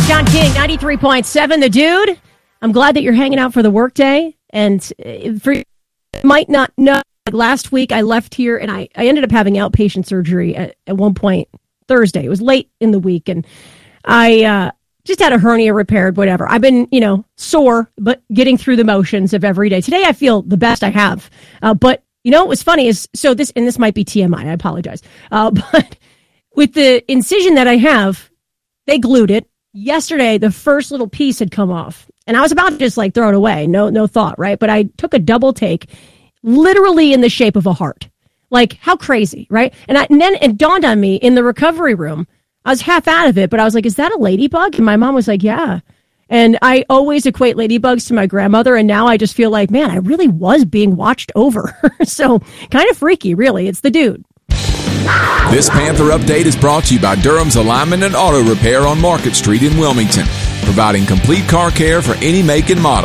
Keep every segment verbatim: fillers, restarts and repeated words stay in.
John King, ninety-three point seven, The Dude. I'm glad that you're hanging out for the workday. And for you might not know, last week I left here and I, I ended up having outpatient surgery at, at one point Thursday. It was late in the week and I uh, just had a hernia repaired, whatever. I've been, you know, sore, but getting through the motions of every day. Today I feel the best I have. Uh, but, you know, what was funny is, so this, and this might be T M I, I apologize. Uh, but with the incision that I have, they glued it. Yesterday, the first little piece had come off. And I was about to just like throw it away. No, no thought, right? But I took a double take, literally in the shape of a heart. Like, how crazy, right? And, I, and then it dawned on me in the recovery room. I was half out of it, but I was like, is that a ladybug? And my mom was like, yeah. And I always equate ladybugs to my grandmother. And now I just feel like, man, I really was being watched over. So kind of freaky, really. It's the dude. This Panther Update is brought to you by Durham's Alignment and Auto Repair on Market Street in Wilmington, providing complete car care for any make and model.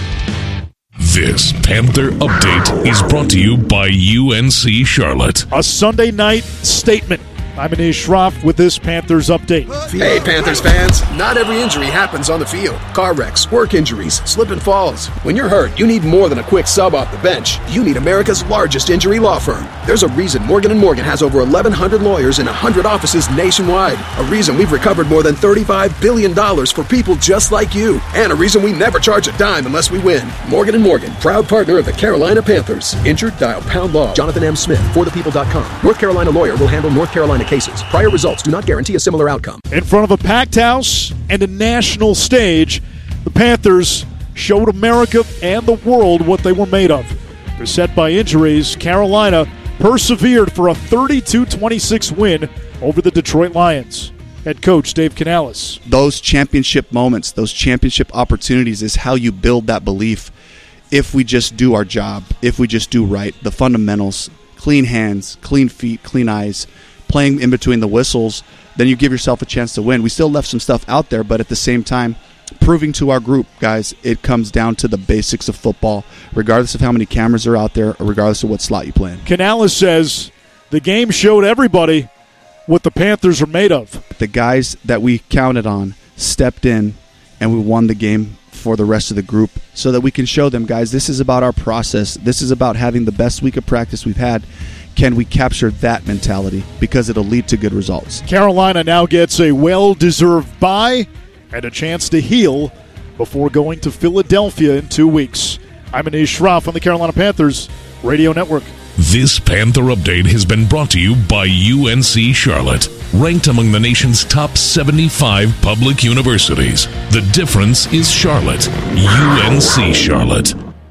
This Panther Update is brought to you by U N C Charlotte. A Sunday night statement. I'm Anish Shroff with this Panthers Update. Hey, Panthers fans. Not every injury happens on the field. Car wrecks, work injuries, slip and falls. When you're hurt, you need more than a quick sub off the bench. You need America's largest injury law firm. There's a reason Morgan and Morgan has over eleven hundred lawyers in one hundred offices nationwide. A reason we've recovered more than thirty-five billion dollars for people just like you. And a reason we never charge a dime unless we win. Morgan and Morgan, proud partner of the Carolina Panthers. Injured? Dial pound law. Jonathan M. Smith, for the people dot com. North Carolina lawyer will handle North Carolina cases. Prior results do not guarantee a similar outcome. In front of a packed house and a national stage, the Panthers showed America and the world what they were made of. Beset by injuries, Carolina persevered for a thirty-two twenty-six win over the Detroit Lions. Head coach Dave Canales. Those championship moments, those championship opportunities is how you build that belief. If we just do our job, if we just do right, the fundamentals, clean hands, clean feet, clean eyes, playing in between the whistles, then you give yourself a chance to win. We still left some stuff out there, but at the same time, proving to our group, guys, it comes down to the basics of football, regardless of how many cameras are out there, or regardless of what slot you play in. Canales says the game showed everybody what the Panthers are made of. The guys that we counted on stepped in, and we won the game for the rest of the group so that we can show them, guys, this is about our process. This is about having the best week of practice we've had. Can we capture that mentality? Because it'll lead to good results. Carolina now gets a well-deserved bye and a chance to heal before going to Philadelphia in two weeks. I'm Anish Shroff on the Carolina Panthers Radio Network. This Panther Update has been brought to you by U N C Charlotte, ranked among the nation's top seventy-five public universities. The difference is Charlotte. U N C Charlotte.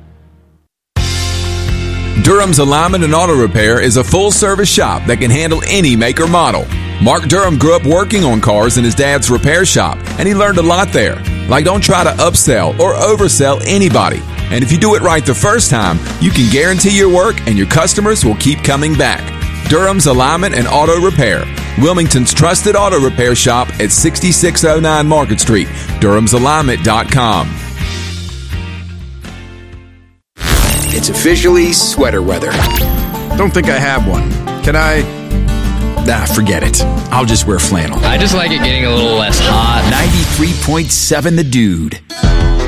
Durham's Alignment and Auto Repair is a full-service shop that can handle any make or model. Mark Durham grew up working on cars in his dad's repair shop, and he learned a lot there. Like, don't try to upsell or oversell anybody. And if you do it right the first time, you can guarantee your work and your customers will keep coming back. Durham's Alignment and Auto Repair, Wilmington's trusted auto repair shop at sixty-six oh nine Market Street, durhams alignment dot com. It's officially sweater weather. Don't think I have one. Can I? Nah, forget it. I'll just wear flannel. I just like it getting a little less hot. ninety-three point seven The Dude.